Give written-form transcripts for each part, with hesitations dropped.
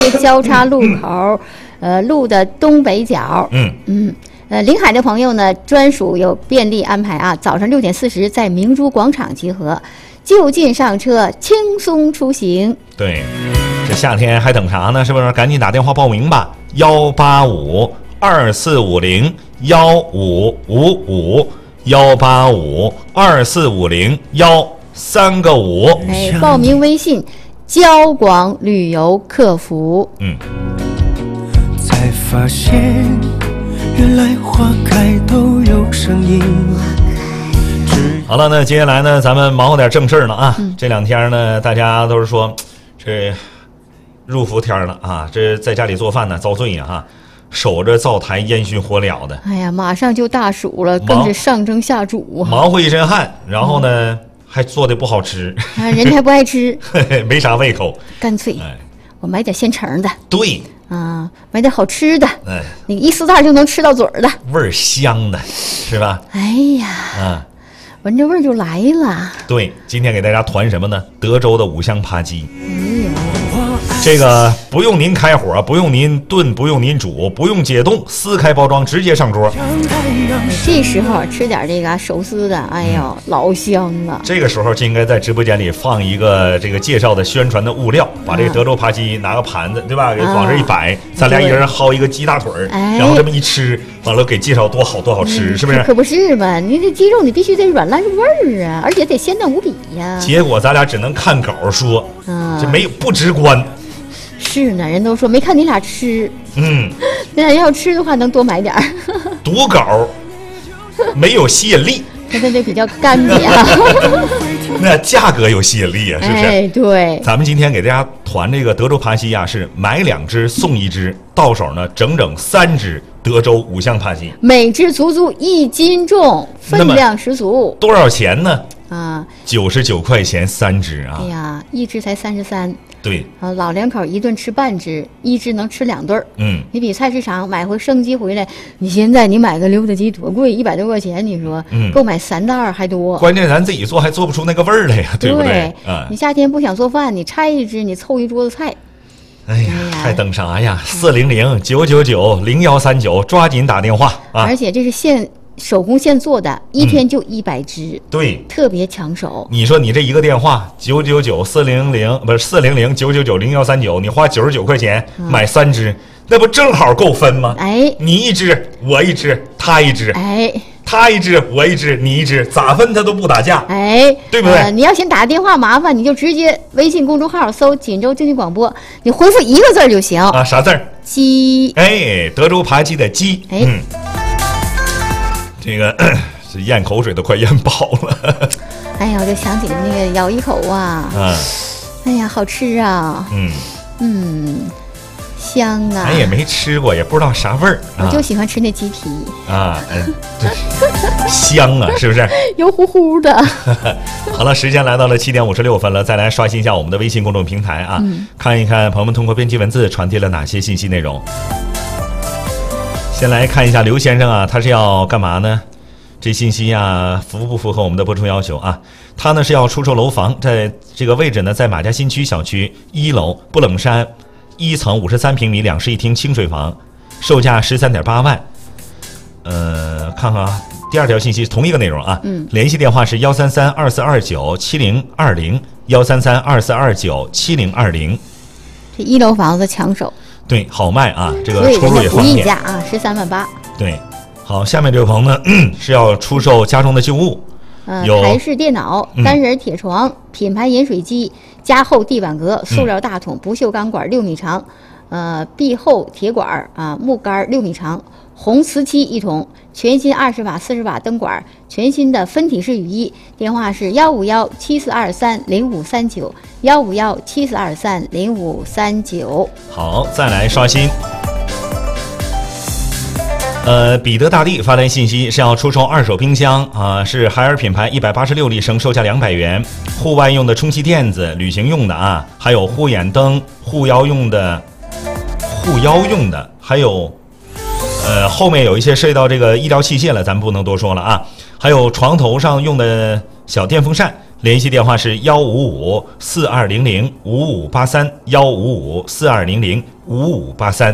交叉路口，路的东北角。临海的朋友呢，专属有便利安排啊，早上6点40在明珠广场集合，就近上车，轻松出行。 对，这夏天还等啥呢？是不是？赶紧打电话报名吧！1852450155185245013个5。 报名微信交广旅游客服。 才发现原来花开都有声音。 好了，那接下来呢，咱们忙活点正事儿了啊。这2天呢，大家都是说这入伏天了啊，这在家里做饭呢遭罪呀哈，守着灶台烟熏火燎的。 哎呀，马上就大暑了，更是上蒸下煮啊， 忙活一身汗，然后呢还做的不好吃， 人家还不爱吃， 没啥胃口， 干脆我买点现成的。 对。 买点好吃的，你一撕袋就能吃到嘴儿的， 味儿香的，是吧？ 哎呀，闻着味儿就来了。 对，今天给大家团什么呢？德州的5香扒鸡。这个不用您开火，不用您炖，不用您煮，不用解冻，撕开包装直接上桌。 这时候吃点这个手撕的，哎呦，老香了。 这个时候就应该在直播间里放一个这个介绍的宣传的物料，把这个德州扒鸡拿个盘子，对吧？给往这一摆，咱俩一人薅一个鸡大腿儿，然后这么一吃，完了给介绍多好多好吃，是不是？ 可不是嘛，你这鸡肉你必须得软烂入味儿啊，而且得鲜嫩无比呀。 结果咱俩只能看稿说，这没有不直观。 是呢，人都说没看你俩吃，那俩要吃的话能多买点儿。 读稿没有吸引力， 对，比较干瘪啊。 那价格有吸引力啊，是不是？ 哎，对。 咱们今天给大家团这个德州扒鸡啊，是买2只送1只，到手呢整整3只德州5香扒鸡， 每只足足1斤重，分量十足。 多少钱呢？99块钱3只啊！ 哎呀，1只才33。 对老两口一顿吃半只，1只能吃2顿。你比菜市场买回生鸡回来，你现在你买个溜达鸡多贵，100多块钱，你说够买3袋还多。 关键咱自己做还做不出那个味儿来呀，对不对？ 你夏天不想做饭，你拆1只，你凑一桌子菜。 哎呀，还等啥呀？400-999-0139，抓紧打电话啊！ 而且这是手工现做的，1天就100只， 对， 特别抢手。 你说你这一个电话999-400不是400-999-0139，你花99块钱买3只，那不正好够分吗？ 哎， 你1只，我1只，他1只， 哎， 他1只，我1只，你1只，咋分他都不打架， 哎， 对不对？ 你要想打电话麻烦，你就直接微信公众号搜锦州经济广播，你回复1个字就行啊。啥字儿？ 鸡。 哎，德州扒鸡的鸡。这个是咽口水都快咽饱了。 哎呀，我就想起了那个咬一口啊，哎呀，好吃啊，香啊。 咱也没吃过，也不知道啥味儿。 我就喜欢吃那鸡皮香啊，是不是？ 油乎乎的。 好了，时间来到了7点56分了，再来刷新一下我们的微信公众平台啊，看一看朋友们通过编辑文字传递了哪些信息内容。先来看一下刘先生啊，他是要干嘛呢？这信息啊符不符合我们的播出要求啊？他呢是要出售楼房，在这个位置呢在马家新区小区1楼布冷山1层53平米2室1厅清水房，售价13.8万。看看啊，第2条信息同一个内容啊，联系电话是133-2429-7020，133-2429-7020。 这1楼房子抢手。 对，好卖啊，这个出入也方便。 溢价啊，13万8。 对，好，下面这位朋友呢是要出售家中的旧物，有台式电脑、单人铁床、品牌饮水机、加厚地板革、塑料大桶、不锈钢管6米长，壁厚铁管啊，木杆6米长，红瓷漆1桶，全新20瓦、40瓦灯管，全新的分体式雨衣。电话是151-7423-0539，151-7423-0539。 好，再来刷新。彼得大帝发来信息是要出售2手冰箱啊，是海尔品牌186立升，售价200元，户外用的充气垫子，旅行用的啊，还有护眼灯、护腰用的，还有后面有一些涉及到这个医疗器械了，咱们不能多说了啊。还有床头上用的小电风扇， 联系电话是155-4200-5583，155-4200-5583。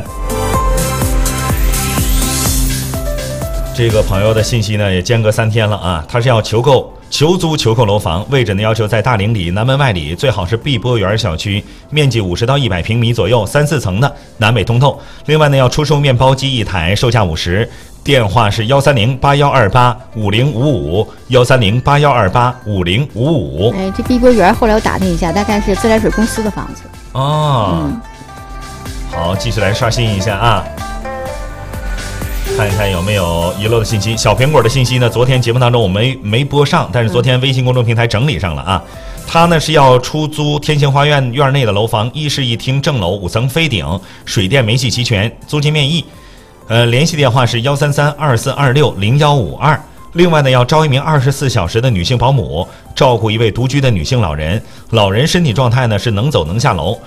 这个朋友的信息呢也间隔3天了啊，他是要求租求购楼房，位置呢要求在大岭里南门外里，最好是碧波园小区，面积50到100平米左右，3、4层的，南北通透。另外呢要出售面包机1台，售价50。电话是130-8128-5055，130-8128-5055。 哎，这碧波园后来我打听一下，大概是自来水公司的房子。 哦，好，继续来刷新一下啊。看一看有没有遗漏的信息。小苹果的信息呢，昨天节目当中我没播上，但是昨天微信公众平台整理上了啊。他呢是要出租天星花苑院内的楼房，1室1厅正楼5层飞顶，水电煤气齐全，租金面议。联系电话是133-2426-0152。另外呢，要招一名24小时的女性保姆，照顾一位独居的女性老人。老人身体状态呢是能走能下楼，